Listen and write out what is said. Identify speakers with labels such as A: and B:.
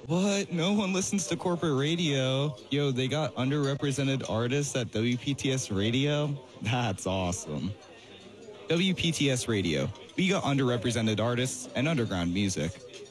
A: What? No one listens to corporate radio. Yo, they got underrepresented artists at WPTS Radio? That's awesome. WPTS Radio. We got underrepresented artists and underground music.